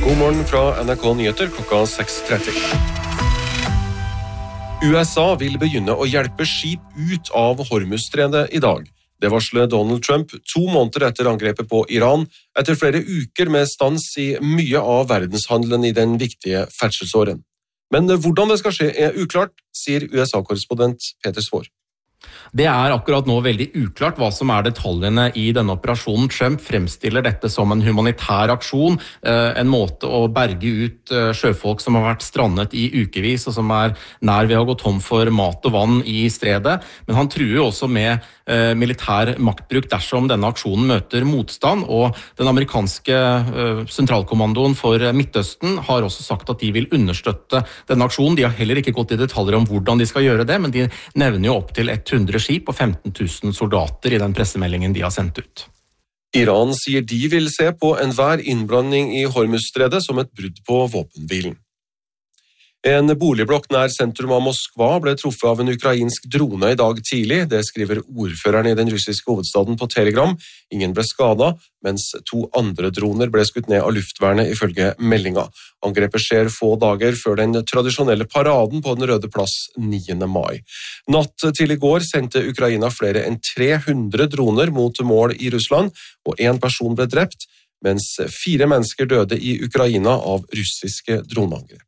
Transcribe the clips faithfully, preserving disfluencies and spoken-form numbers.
God morgen fra N R K Nyheter klokka seks tretti. U S A vil begynne å hjelpe skip ut av Hormuzstredet i dag. Det varsler Donald Trump to måneder etter angrepet på Iran, etter flere uker med stans i mye av verdenshandelen i den viktige ferdselsåren. Men hvordan det skal skje er uklart, sier U S A-korrespondent Peter Svår. Det er akkurat nå veldig uklart hva som er detaljene i denne operasjonen. Trump fremstiller dette som en humanitær aksjon, en måte å berge ut sjøfolk som har vært strandet i ukevis og som er nær ved å gå tom for mat og vann i stredet. Men han truer også med militær maktbruk dersom denne aksjonen møter motstand, og den amerikanske sentralkommandoen for Midtøsten har også sagt at de vil understøtte denne aksjonen. De har heller ikke gått i detaljer om hvordan de skal gjøre det, men de nevner jo opp til hundre skip og femten tusen soldater i den pressemeldingen de har sendt ut. Iran sier de vil se på enhver innblanding i Hormuzstredet som et brudd på våpenhvilen. En boligblokk nær sentrum av Moskva ble truffet av en ukrainsk drone i dag tidlig. Det skriver ordføreren i den russiske hovedstaden på Telegram. Ingen ble skadet, mens to andre droner ble skutt ned av luftvernet ifølge meldinga. Angrepet skjer få dager før den tradisjonelle paraden på Den røde plass niende mai. Natt til i går sendte Ukraina flere enn tre hundre droner mot mål i Russland, og en person ble drept, mens fire mennesker døde i Ukraina av russiske droneangrep.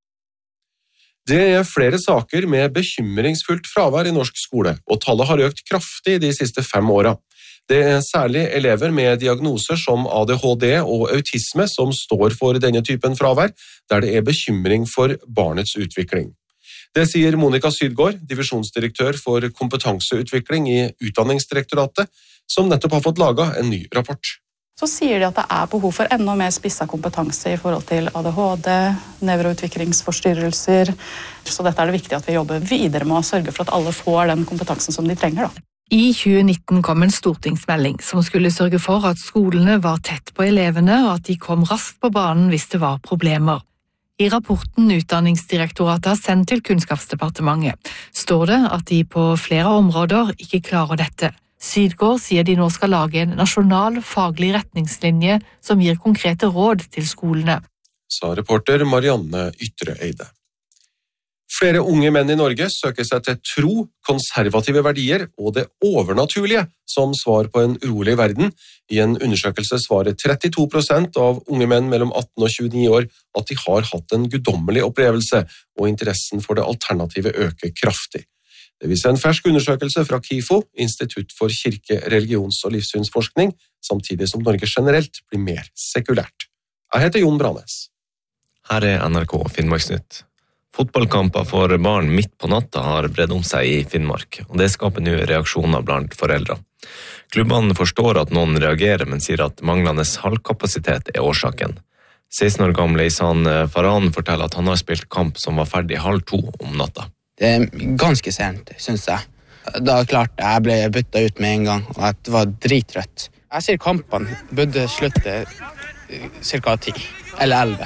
Det er flere saker med bekymringsfullt fravær i norsk skole, og tallet har økt kraftig de siste fem åra. Det er særlig elever med diagnoser som A D H D og autisme som står for denne typen fravær, der det er bekymring for barnets utvikling. Det sier Monica Sydgaard, divisjonsdirektør for kompetanseutvikling i Utdanningsdirektoratet, som nettopp har fått laget en ny rapport. Så sier de at det er behov for enda mer spisset kompetanse i forhold til A D H D, nevroutviklingsforstyrrelser. Så dette er det viktig at vi jobber videre med å sørge for at alle får den kompetansen som de trenger, da. I tjue nitten kom en stortingsmelding som skulle sørge for at skolene var tett på elevene og at de kom raskt på banen hvis det var problemer. I rapporten Utdanningsdirektoratet har sendt til Kunnskapsdepartementet står det at de på flere områder ikke klarer dette. Sydgaard sier de nå skal lage en nasjonal faglig retningslinje som gir konkrete råd til skolene. Sa reporter Marianne Ytreeide. Flere unge menn i Norge søker seg til tro, konservative verdier og det overnaturlige som svar på en urolig verden. I en undersøkelse svarer trettito prosent av unge menn mellom atten og tjueni år at de har hatt en guddommelig opplevelse, og interessen for det alternative øker kraftig. Det viser en fersk undersøkelse fra KIFO, Institutt for kirke-, religions- og livssynsforskning, samtidig som Norge generelt blir mer sekulært. Jeg heter Jon Branes. Her er N R K Finnmarksnytt. Fotballkamper for barn midt på natta har bredd om seg i Finnmark, og det skaper nå reaksjoner blant foreldre. Klubbene forstår at noen reagerer, men sier at manglende hallkapasitet er årsaken. seksten år gamle Isan Farhan forteller at han har spilt kamp som var ferdig halv to om natta. Det er ganske sent, synes jeg. Da klart jeg ble byttet ut med en gang, og at det var drittrøtt. Jeg sier kampene burde slutte cirka ti, eller elleve.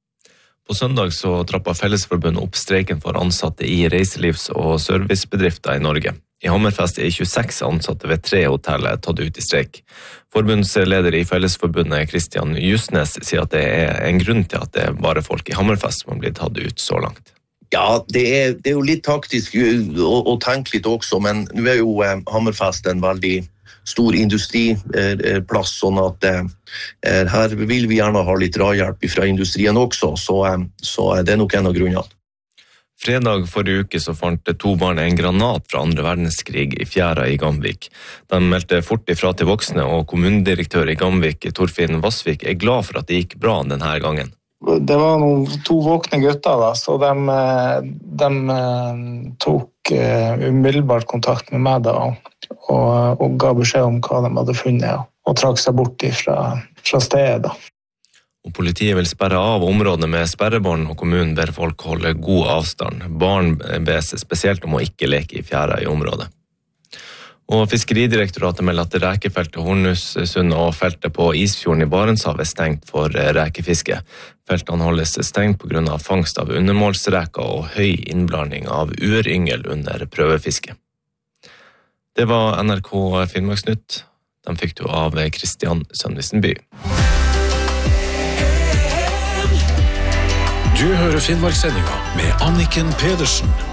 På søndag så trappet Fellesforbundet opp streiken for ansatte i reiselivs- og servicebedrifter i Norge. I Hammerfest er tjueseks ansatte ved tre hoteller tatt ut i streik. Forbundsleder i Fellesforbundet, Kristian Justnes, sier at det er en grunn til at det er bare folk i Hammerfest som blir tatt ut så langt. Ja, det er, det er jo litt taktisk å, å tenke litt også, men nå er jo eh, Hammerfest en veldig stor industriplass, eh, sånn at eh, her vil vi gjerne ha litt drahjelp fra industrien også, så, eh, så det er nok en av grunnene. Fredag forrige uke så fant to barn en granat fra andre verdenskrig i fjæra i Gamvik. De meldte fort ifra til voksne, og kommunedirektør i Gamvik, Torfinn Vassvik, er glad for at det gikk bra denne gangen. Det var noen, to våkne gutter, da, så de, de tok umiddelbart kontakt med meg da, og, og ga beskjed om hva de hadde funnet, og trakk seg bort fra, fra stedet. Da. Og politiet vil sperre av området med sperrebånd, og kommunen ber folk holde god avstand. Barn bes spesielt om å ikke leke i fjæra i området. Og Fiskeridirektoratet melder at rekefeltet Hornhussund og feltet på Isfjorden i Barentshavet er stengt for rekefiske. Feltene holdes stengt på grunn av fangst av undermålsreker og høy innblanding av uryngel under prøvefiske. Det var N R K Finnmarksnytt. De fikk du av Kristian Sønnissen By. Du hører Finnmarkssendinga med Anniken Pedersen.